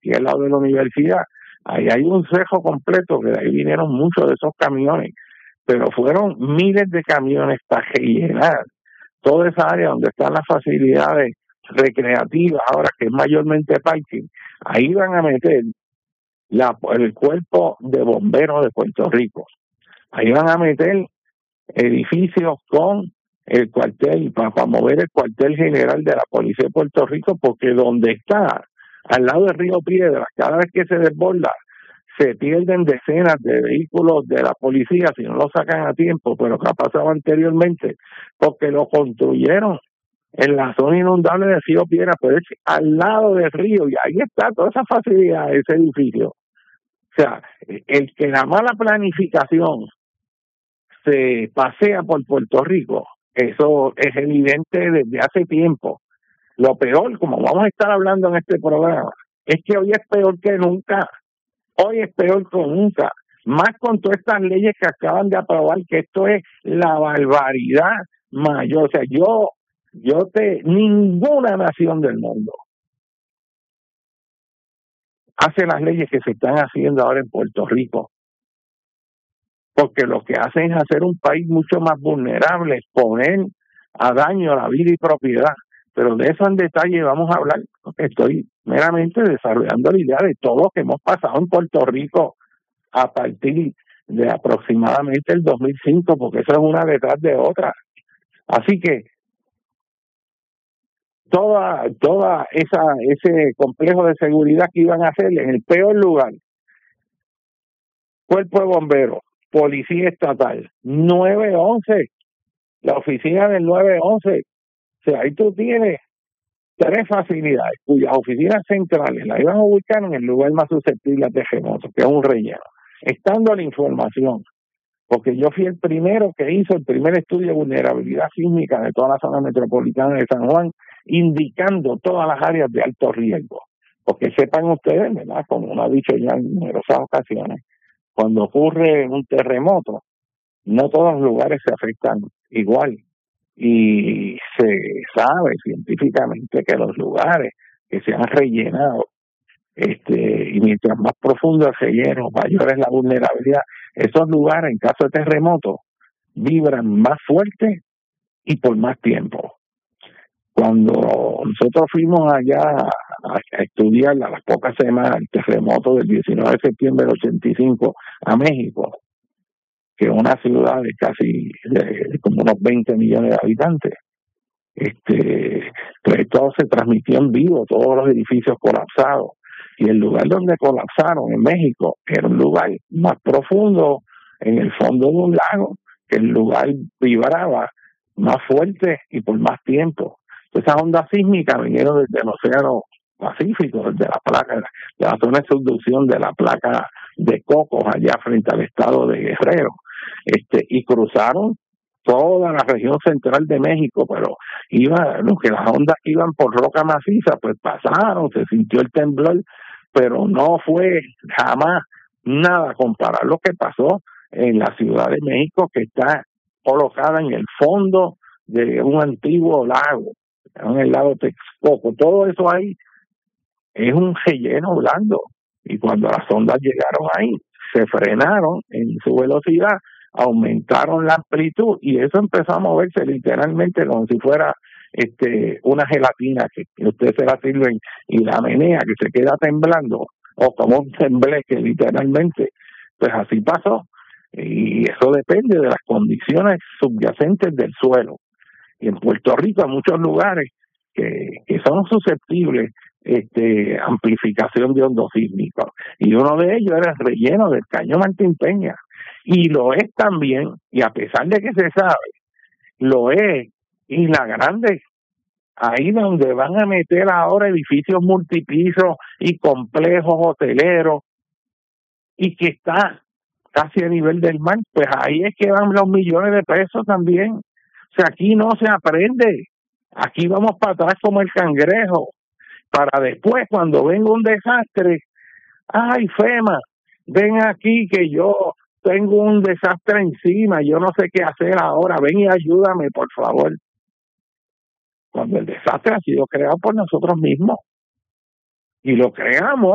aquí al lado de la universidad, ahí hay un cejo completo, que de ahí vinieron muchos de esos camiones, pero fueron miles de camiones para rellenar toda esa área donde están las facilidades recreativas, ahora que es mayormente parking. Ahí van a meter el cuerpo de bomberos de Puerto Rico. Ahí van a meter edificios con el cuartel, para mover el cuartel general de la Policía de Puerto Rico, porque donde está, al lado del río Piedras, cada vez que se desborda, se pierden decenas de vehículos de la policía si no lo sacan a tiempo, pero que ha pasado anteriormente, porque lo construyeron en la zona inundable del río Piedras, pero es al lado del río, y ahí está toda esa facilidad, ese edificio. O sea, el que la mala planificación se pasea por Puerto Rico, eso es evidente desde hace tiempo. Lo peor, como vamos a estar hablando en este programa, es que hoy es peor que nunca. Hoy es peor que nunca. Más con todas estas leyes que acaban de aprobar, que esto es la barbaridad mayor. O sea, ninguna nación del mundo hace las leyes que se están haciendo ahora en Puerto Rico, porque lo que hacen es hacer un país mucho más vulnerable, poner a daño la vida y propiedad. Pero de eso en detalle vamos a hablar. Estoy meramente desarrollando la idea de todo lo que hemos pasado en Puerto Rico a partir de aproximadamente el 2005, porque eso es una detrás de otra. Así que toda ese complejo de seguridad que iban a hacer en el peor lugar, cuerpo de bomberos, policía estatal, 911, la oficina del 911. O sea, ahí tú tienes 3 facilidades cuyas oficinas centrales las iban a ubicar en el lugar más susceptible a terremotos, que es un relleno. Estando la información, porque yo fui el primero que hizo el primer estudio de vulnerabilidad sísmica de toda la zona metropolitana de San Juan, indicando todas las áreas de alto riesgo. Porque sepan ustedes, ¿verdad?, como uno ha dicho ya en numerosas ocasiones, cuando ocurre un terremoto, no todos los lugares se afectan igual. Y se sabe científicamente que los lugares que se han rellenado, y mientras más profundo el relleno, mayor es la vulnerabilidad, esos lugares en caso de terremoto vibran más fuerte y por más tiempo. Cuando nosotros fuimos allá a estudiar a las pocas semanas el terremoto del 19 de septiembre del 85 a México, que es una ciudad de casi como unos 20 millones de habitantes, pues todo se transmitió en vivo, todos los edificios colapsados. Y el lugar donde colapsaron en México era un lugar más profundo, en el fondo de un lago, que el lugar vibraba más fuerte y por más tiempo. Esas ondas sísmicas vinieron desde el Océano Pacífico, desde la placa, de la zona de subducción de la placa de Cocos, allá frente al estado de Guerrero, y cruzaron toda la región central de México, pero las ondas que iban por roca maciza, pues pasaron, se sintió el temblor, pero no fue jamás nada comparar lo que pasó en la Ciudad de México, que está colocada en el fondo de un antiguo lago, en el lago Texcoco. Todo eso ahí es un relleno blando, y cuando las ondas llegaron ahí, se frenaron en su velocidad, aumentaron la amplitud, y eso empezó a moverse literalmente como si fuera una gelatina que usted se la sirven y la menea, que se queda temblando, o como un tembleque literalmente. Pues así pasó, y eso depende de las condiciones subyacentes del suelo. Y en Puerto Rico hay muchos lugares que son susceptibles amplificación de hondos sísmicos, y uno de ellos era el relleno del Cañón Martín Peña, y lo es también, y a pesar de que se sabe, lo es Isla Grande, ahí donde van a meter ahora edificios multipisos y complejos hoteleros, y que está casi a nivel del mar. Pues ahí es que van los millones de pesos también. O sea, aquí no se aprende, aquí vamos para atrás como el cangrejo, para después, cuando venga un desastre, ay, FEMA, ven aquí que yo tengo un desastre encima, yo no sé qué hacer ahora, ven y ayúdame, por favor. Cuando el desastre ha sido creado por nosotros mismos, y lo creamos